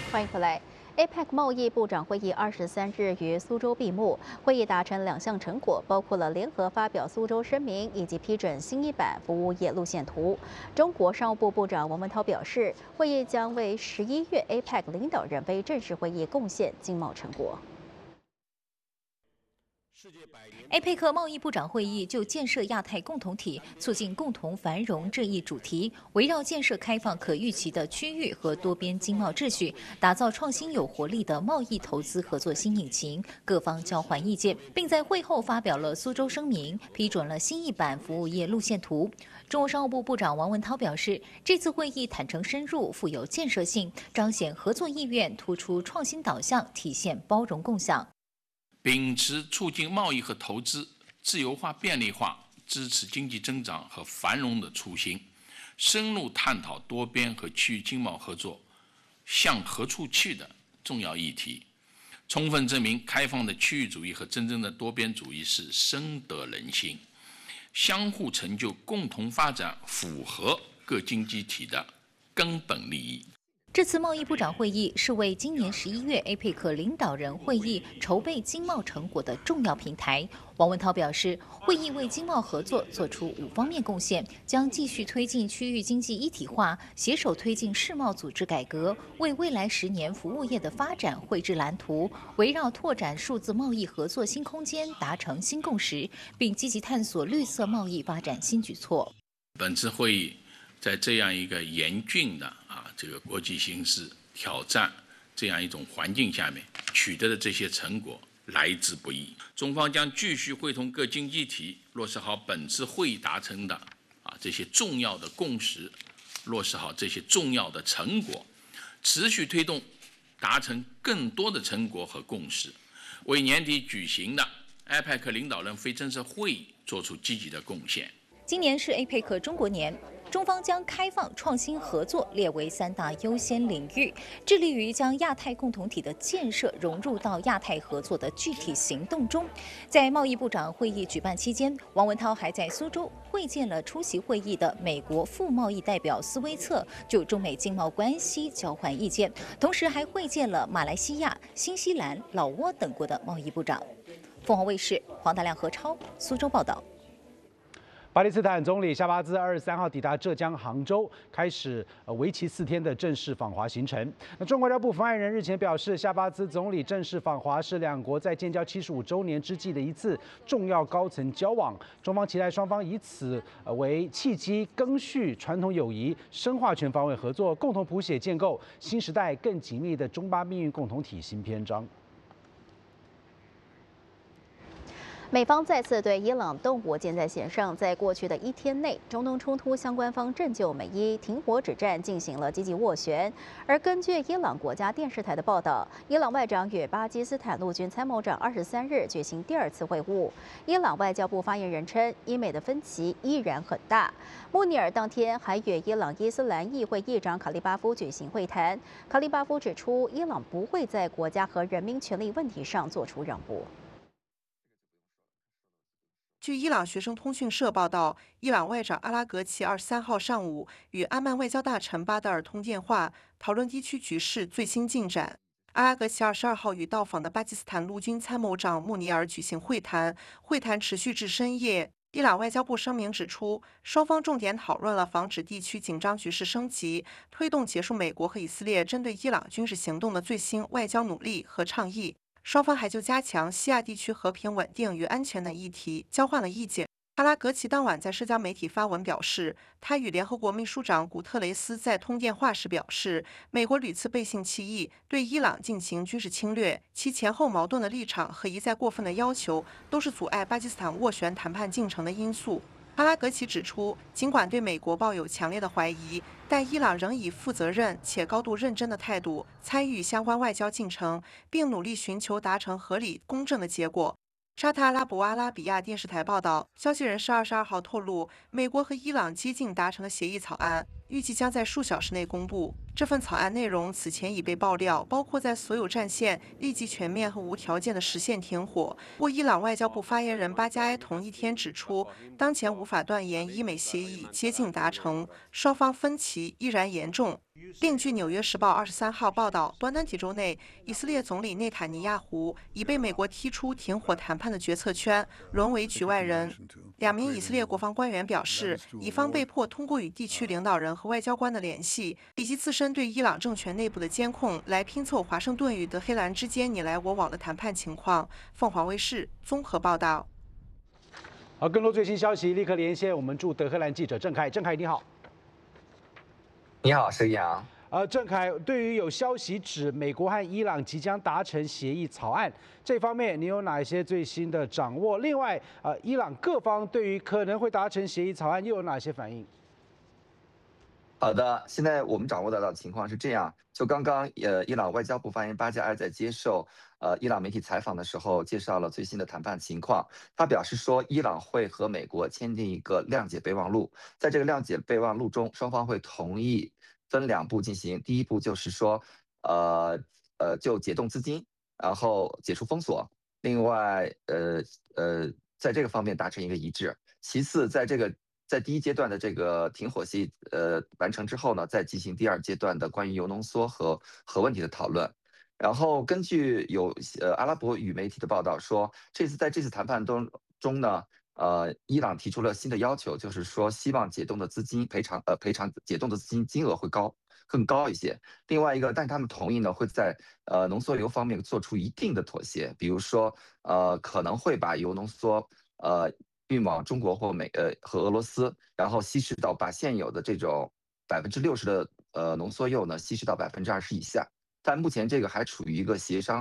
欢迎回来。APEC 贸易部长会议23日于苏州闭幕，会议达成2项成果，包括了联合发表苏州声明以及批准新一版服务业路线图。中国商务部部长王文涛表示，会议将为11月 APEC 领导人非正式会议贡献经贸成果。 APEC 贸易部长会议就建设亚太共同体、促进共同繁荣这一主题，围绕建设开放可预期的区域和多边经贸秩序，打造创新有活力的贸易投资合作新引擎，各方交换意见，并在会后发表了苏州声明，批准了新一版服务业路线图。中国商务部部长王文涛表示，这次会议坦诚深入，富有建设性，彰显合作意愿，突出创新导向，体现包容共享。 秉持促进贸易和投资自由化便利化、支持经济增长和繁荣的初心，深入探讨多边和区域经贸合作向何处去的重要议题，充分证明开放的区域主义和真正的多边主义是深得人心，相互成就、共同发展，符合各经济体的根本利益。 这次贸易部长会议是为今年11月 APEC 领导人会议筹备经贸成果的重要平台。王文涛表示，会议为经贸合作做出5方面贡献，将继续推进区域经济一体化，携手推进世贸组织改革，为未来10年服务业的发展绘制蓝图，围绕拓展数字贸易合作新空间达成新共识，并积极探索绿色贸易发展新举措。 本次会议在这样一个严峻的这个国际形势挑战这样一种环境下面取得的这些成果来之不易。中方将继续会同各经济体落实好本次会议达成的这些重要的共识，落实好这些重要的成果，持续推动达成更多的成果和共识，为年底举行的 APEC 领导人非正式会议做出积极的贡献。 今年是 APEC 中国年，中方将开放创新合作列为3大优先领域，致力于将亚太共同体的建设融入到亚太合作的具体行动中。在贸易部长会议举办期间，王文涛还在苏州会见了出席会议的美国副贸易代表斯威策，就中美经贸关系交换意见，同时还会见了马来西亚、新西兰、老挝等国的贸易部长。凤凰卫视黄大亮、何超苏州报道。 巴基斯坦总理夏巴兹23号抵达浙江杭州，开始为期4天的正式访华行程。那中国外交部发言人日前表示，夏巴兹总理正式访华是两国在建交75周年之际的一次重要高层交往。中方期待双方以此为契机，更续传统友谊，深化全方位合作，共同谱写建构新时代更紧密的中巴命运共同体新篇章。 美方再次对伊朗动武箭在弦上，在过去的1天内，中东冲突相关方正就美伊停火止战进行了积极斡旋。而根据伊朗国家电视台的报道，伊朗外长与巴基斯坦陆军参谋长23日举行第2次会晤。伊朗外交部发言人称，伊美的分歧依然很大。穆尼尔当天还与伊朗伊斯兰议会议长卡利巴夫举行会谈。卡利巴夫指出，伊朗不会在国家和人民权利问题上做出让步。 据伊朗学生通讯社报道，伊朗外长阿拉格齐23号上午与阿曼外交大臣巴德尔通电话，讨论地区局势最新进展。阿拉格齐22号与到访的巴基斯坦陆军参谋长穆尼尔举行会谈，会谈持续至深夜。伊朗外交部声明指出，双方重点讨论了防止地区紧张局势升级、推动结束美国和以色列针对伊朗军事行动的最新外交努力和倡议。双方还就加强西亚地区和平稳定与安全等议题交换了意见。阿拉格齐当晚在社交媒体发文表示，他与联合国秘书长古特雷斯在通电话时表示，美国屡次背信弃义，对伊朗进行军事侵略，其前后矛盾的立场和一再过分的要求，都是阻碍巴基斯坦斡旋谈判进程的因素。阿拉格齐指出，尽管对美国抱有强烈的怀疑，但伊朗仍以负责任且高度认真的态度参与相关外交进程，并努力寻求达成合理公正的结果。沙特阿拉伯阿拉比亚电视台报道，消息人士22号透露，美国和伊朗接近达成了协议草案，预计将在数小时内公布。这份草案内容此前已被爆料，包括在所有战线立即全面和无条件的实现停火。不过，伊朗外交部发言人巴加埃同一天指出，当前无法断言伊美协议接近达成，双方分歧依然严重。 另据《纽约时报》23号报道，短短几周内，以色列总理内塔尼亚胡已被美国踢出停火谈判的决策圈，沦为局外人。2名以色列国防官员表示，以方被迫通过与地区领导人和外交官的联系，以及自身对伊朗政权内部的监控，来拼凑华盛顿与德黑兰之间你来我往的谈判情况。凤凰卫视综合报道。 好，更多最新消息立刻连线我们驻德黑兰记者郑凯。郑凯，你好。 你好，沈阳。 郑凯，对于有消息指美国和伊朗即将达成协议草案，这方面你有哪一些最新的掌握？另外，伊朗各方对于可能会达成协议草案又有哪些反应？ 好的，现在我们掌握到的情况是这样：就刚刚伊朗外交部发言人巴加尔在接受伊朗媒体采访的时候，介绍了最新的谈判情况。他表示说，伊朗会和美国签订一个谅解备忘录，在这个谅解备忘录中，双方会同意分2步进行。第一步就是说，就解冻资金，然后解除封锁。另外，在这个方面达成一个一致。其次，在第一阶段的这个停火协议完成之后呢，再进行第2阶段的关于铀浓缩和核问题的讨论。然后根据有阿拉伯语媒体的报道说，在这次谈判中呢，伊朗提出了新的要求，就是说希望解冻的资金赔偿解冻的资金金额会更高一些。另外一个，但他们同意呢，会在浓缩铀方面做出一定的妥协，比如说可能会把铀浓缩运往中国或和俄罗斯，然后把现有的这种60%的浓缩铀呢稀释到20%以下。但目前这个还处于一个协商